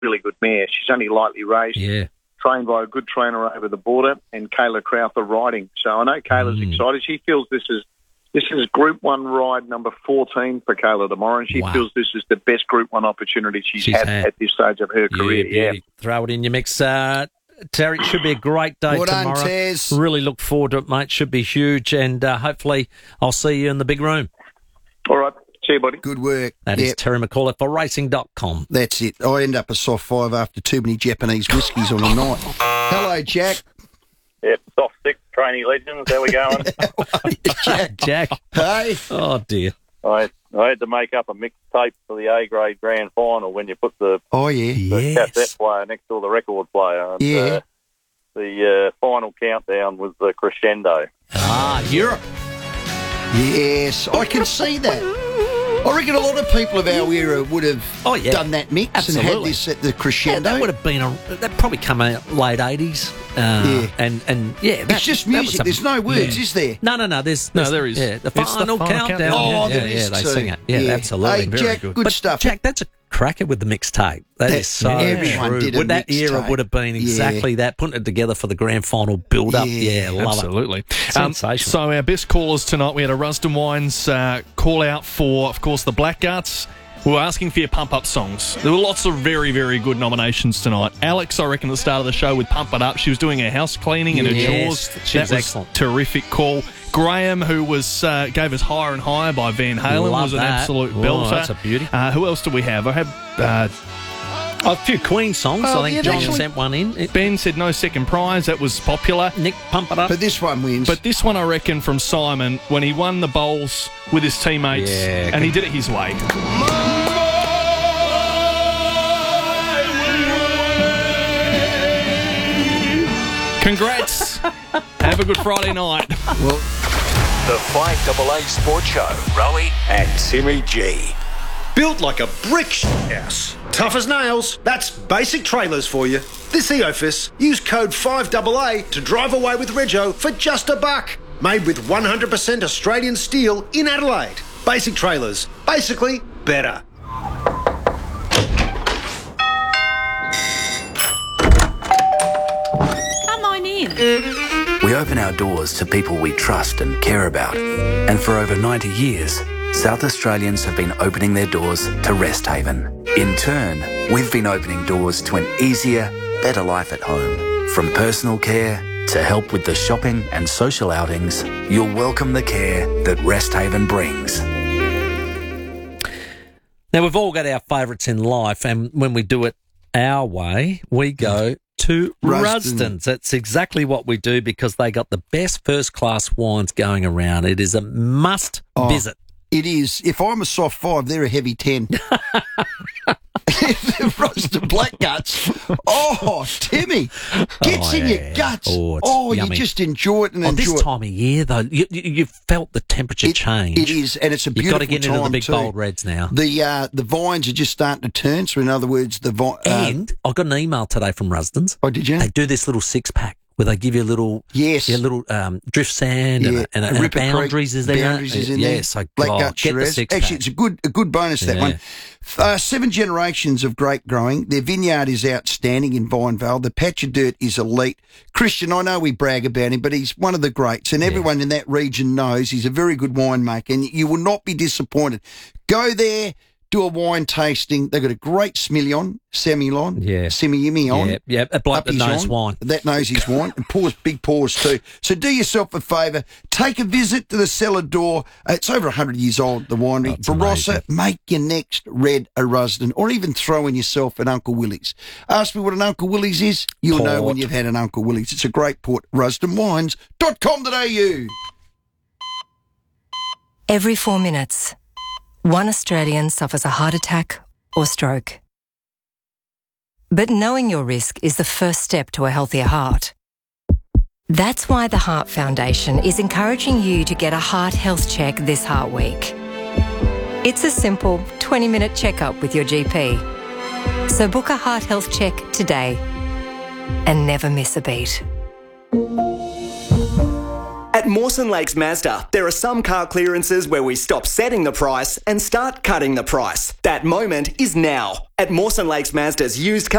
really good mare. She's only lightly raced. Yeah. Trained by a good trainer over the border, and Kayla Crowther riding. So I know Kayla's excited. She feels this is Group 1 ride number 14 for Kayla tomorrow, and she feels this is the best Group 1 opportunity she's had at this stage of her career. Yeah. Throw it in your mix. Terry, it should be a great day tomorrow. Done, Tez. Really look forward to it, mate. Should be huge, and hopefully I'll see you in the big room. All right. See you, buddy. Good work. That is Terry McAuliffe for Racing.com. That's it. I end up a soft 5 after too many Japanese whiskies on a night. Hello, Jack. Yep, soft 6 training legends. How we going? Jack. Hey. Oh, dear. I had to make up a mixtape for the A-grade grand final when you put the cassette player next to the record player. And, the final countdown was the crescendo. Europe. Yes, I can see that. I reckon a lot of people of our era would have done that mix and had this at the crescendo. Yeah, that would have been that probably come out late 80s. It's just music. There's no words, is there? No. There is. Yeah, the final countdown. Oh, there is. They sing it. Yeah, absolutely. Hey, very Jack, good stuff. Jack, that's a cracker with the mixtape. That is so everyone true. did a That era mixtape. would have been exactly that, putting it together for the grand final build-up. Yeah, love absolutely. it. Sensational. So our best callers tonight, we had a Rusden Wines call out for, of course, the Blackguards. We were asking for your pump-up songs. There were lots of very, very good nominations tonight. Alex, I reckon, at the start of the show with Pump It Up, she was doing her house cleaning and her chores. She was that excellent. Terrific call. Graham, who was gave us Higher and Higher by Van Halen, was an absolute belter. That's a beauty. Who else do we have? I have... a few Queen songs. I think John sent one in. Ben said No Second Prize. That was popular. Nick, Pump It Up. But this one wins. But this one, I reckon, from Simon, when he won the bowls with his teammates, and he did it his way. Congrats. Have a good Friday night. The 5AA Sports Show. Rowie and Timmy G. Built like a brick house. Tough as nails. That's Basic Trailers for you. This EOFIS, use code 5AA to drive away with Rego for just $1. Made with 100% Australian steel in Adelaide. Basic Trailers. Basically better. Come on in. We open our doors to people we trust and care about. And for over 90 years, South Australians have been opening their doors to Rest Haven. In turn, we've been opening doors to an easier, better life at home. From personal care to help with the shopping and social outings, you'll welcome the care that Rest Haven brings. Now, we've all got our favourites in life, and when we do it our way, we go to Rusden's. That's exactly what we do because they got the best first-class wines going around. It is a must visit. It is. If I'm a soft 5, they're a heavy 10. The Rusden Blackguards. Oh, Timmy. Gets in your guts. Oh, you just enjoy it and enjoy this it. time of year, though, you felt the temperature change. It is, and it's a beautiful time. You've got to get into the big bold reds now. The vines are just starting to turn. So, in other words, and I got an email today from Rusden's. Oh, did you? They do this little 6-pack where they give you a little drift sand and a boundaries is there. Boundaries is in there. Yes, so Blackgut get the Shiraz. 6-pack. Actually, it's a good bonus, that one. 7 generations of grape growing. Their vineyard is outstanding in Vinevale. The patch of dirt is elite. Christian, I know we brag about him, but he's one of the greats, and everyone in that region knows he's a very good winemaker, and you will not be disappointed. Go there. Do a wine tasting. They've got a great Semillon. Yeah, a bloke that knows wine. That knows his wine. And big pours too. So do yourself a favour. Take a visit to the cellar door. It's over 100 years old, the winery. Barossa, make your next red a Rusden, or even throw in yourself an Uncle Willie's. Ask me what an Uncle Willie's is. You'll know when you've had an Uncle Willie's. It's a great port. RusdenWines.com.au. Every 4 minutes, one Australian suffers a heart attack or stroke. But knowing your risk is the first step to a healthier heart. That's why the Heart Foundation is encouraging you to get a heart health check this Heart Week. It's a simple 20-minute checkup with your GP. So book a heart health check today and never miss a beat. At Mawson Lakes Mazda, there are some car clearances where we stop setting the price and start cutting the price. That moment is now. At Mawson Lakes Mazda's used car